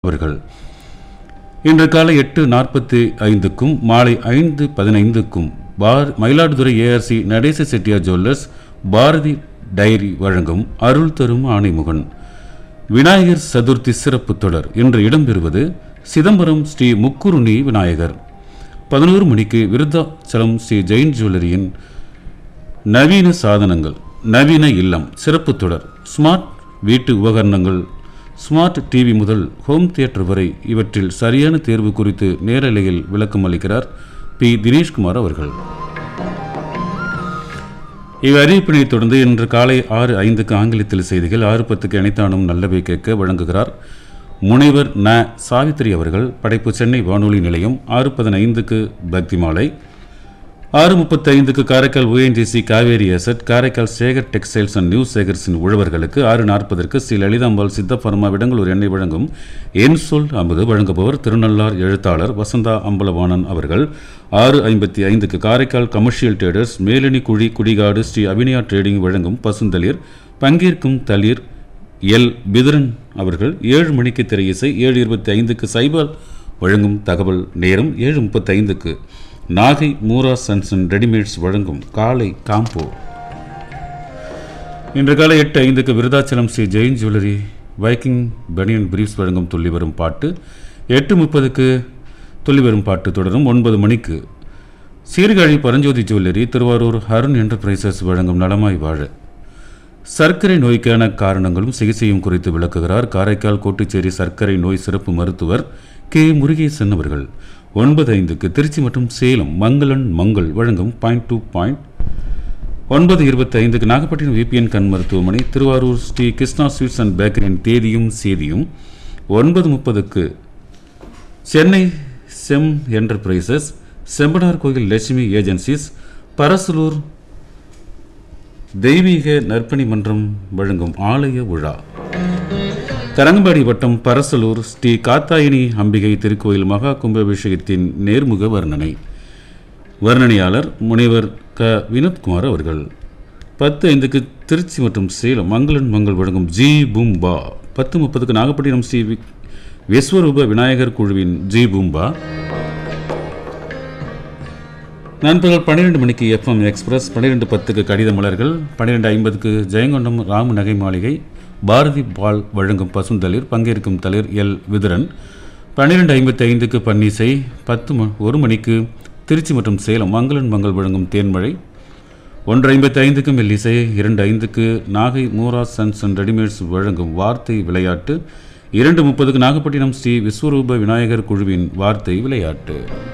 அவர்கள். இன்று காலை 8:45க்கும் மாலை 5:15க்கும் Mayiladuthurai ARC Natesa Chettiar jewellers Bharathi diary வழங்கும் அருள் தரும் ஆணைமுகன் விநாயகர் சதுர்த்தி சிறப்பு தொடர் இன்று இடம்பெறுவது சிதம்பரம் ஸ்ரீ முக்குருணி விநாயகர். 11 மணிக்கு விருத்தாச்சலம் ஸ்ரீ ஜெயின் ஜுவல்லரியின் நவீன சாதனங்கள் நவீன இல்லம் சிறப்பு தொடர். ஸ்மார்ட் வீட்டு உபகரணங்கள், ஸ்மார்ட் டிவி முதல் ஹோம் தியேட்டர் வரை இவற்றில் சரியான தேர்வு குறித்து நேரலையில் விளக்கம் அளிக்கிறார் பி. தினேஷ்குமார் அவர்கள். இவ்வறிவிப்பினை தொடர்ந்து இன்று காலை 6:05க்கு ஆங்கிலத்தில் செய்திகள், 6:10க்கு இணைத்தானும் நல்லவை கேட்க வழங்குகிறார் முனைவர் ந. சாவித்திரி அவர்கள். படைப்பு சென்னை வானொலி நிலையம். 6:15க்கு பக்தி மாலை, 6:35க்கு Karaikal ONGC Kaveri asset, Karaikal Sekar textiles and new சேகர்ஸின் உழவர்களுக்கு. 6:40க்கு ஸ்ரீ லலிதாம்பாள் சித்த பர்மா விடங்களூர் எண்ணெய் வழங்கும் என் சொல் அமுது வழங்குபவர் திருநள்ளார் எழுத்தாளர் வசந்தா அம்பலவாணன் அவர்கள். 6:55க்கு காரைக்கால் கமர்ஷியல் ட்ரேடர்ஸ் மேலணி குழி குடிகாடு ஸ்ரீ அபிநயா ட்ரேடிங் வழங்கும் பசுந்தளிர் பங்கேற்கும் தளிர் எல். பிதுரன் அவர்கள். 7 மணிக்கு திரையிசை. 7:25க்கு சைபால் வழங்கும் தகவல் நேரம். 7:35க்கு நாகை மூரா சன்சன் ரெடிமேட்ஸ் வழங்கும் காலை காம்போ. இன்று காலை 8:05க்கு விருதாச்சலம் ஸ்ரீ ஜெயின் ஜுவல்லரி வைக்கிங் பனியன் பிரீஃப்ஸ் வழங்கும் துள்ளி வரும் பாட்டு. 8:30க்கு துள்ளி வரும் பாட்டு தொடரும். 9 மணிக்கு சீர்காழி பரஞ்சோதி ஜுவல்லரி திருவாரூர் அருண் என்டர்பிரைசஸ் வழங்கும் நலமாய் வாழ சர்க்கரை நோய்க்கான காரணங்களும் சிகிச்சையும் குறித்து விளக்குகிறார் காரைக்கால் கோட்டுச்சேரி சர்க்கரை நோய் சிறப்பு மருத்துவர் கே. முருகேசன் அவர்கள். 9:05க்கு திருச்சி மற்றும் சேலம் மங்களன் மங்கள் வழங்கும் point to point. 9:25க்கு Nagapattinam VPN கண் மருத்துவமனை திருவாரூர் ஸ்ரீ கிருஷ்ணா ஸ்வீட்ஸ் அண்ட் பேக்கரியின் தேதியும் சேதியும். 9:30க்கு சென்னை செம் என்டர்பிரைசஸ் செம்பனார் கோயில் லட்சுமி ஏஜென்சிஸ் பரசலூர் தெய்வீக நற்பணி மன்றம் வழங்கும் ஆலய விழா. தரங்கம்பாடி வட்டம் பரசலூர் ஸ்ரீ காத்தாயினி அம்பிகை திருக்கோயில் மகா கும்பாபிஷேகத்தின் நேர்முக வர்ணனையாளர் முனைவர் க. வினோத்குமார் அவர்கள். 10:05க்கு திருச்சி மற்றும் சேலம் மங்களன் மங்கள் வழங்கும் ஜி பூம்பா. 10:30க்கு நாகப்பட்டினம் ஸ்ரீ விஸ்வரூப விநாயகர் குழுவின் ஜி பூம்பா. நண்பர்கள் 12 மணிக்கு FM எக்ஸ்பிரஸ். 12:10க்கு கடித மலர்கள். 12:50க்கு ஜெயங்கொண்டம் ராமு நகை மாளிகை பாரதி பால் வழங்கும் பசுந்தளிர் பங்கேற்கும் தளிர் எல். விதுரன். 12:55க்கு பன்னிசை. 1 மணிக்கு திருச்சி மற்றும் சேலம் மங்களன் மங்கள் வழங்கும் தேன்மழை. 1:55க்கு மெல்லிசை. 2:05க்கு Nagai Moora sons and readymades வழங்கும் வார்த்தை விளையாட்டு. 2:30க்கு நாகப்பட்டினம் ஸ்ரீ விஸ்வரூப விநாயகர் குழுவின் வார்த்தை விளையாட்டு.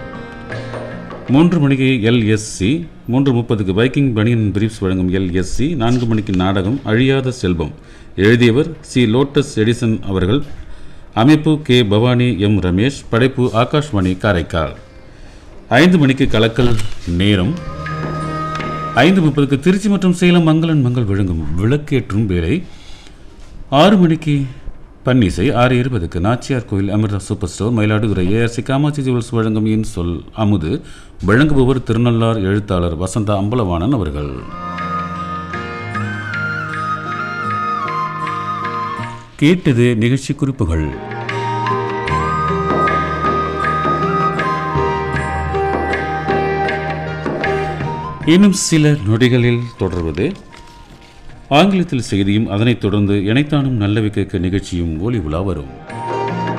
3 மணிக்கு LSC. 3:30க்கு வைக்கிங் பனியன் பிரீஃப்ஸ் வழங்கும் LSC. 4 மணிக்கு நாடகம் அழியாத செல்வம். எழுதியவர் சி. லோட்டஸ் எடிசன் அவர்கள். அமைப்பு கே. பவானி எம். ரமேஷ். படைப்பு ஆகாஷ்வாணி காரைக்கால். 5 மணிக்கு கலக்கல் நேரம். 5:30க்கு திருச்சி மற்றும் சேலம் மங்களன் மங்கள் வழங்கும் விளக்கேற்றும் வேலை. 6 மணிக்கு பன்னிசை. 6:20க்கு நாச்சியார் கோயில் Amrita super store Mayiladuthurai ARC Kamakshi jewels வழங்கும் என் சொல் அமுது வழங்குபவர் திருநள்ளார் எழுத்தாளர் வசந்தா அம்பலவாணன் அவர்கள். கேட்டது நிகழ்ச்சி குறிப்புகள். இன்னும் சில நொடிகளில் தொடர்வது ஆங்கிலத்தில் செய்தியும் அதனைத் தொடர்ந்து இணைத்தானும் நல்லவை கேட்க நிகழ்ச்சியும் ஒலி உலா வரும்.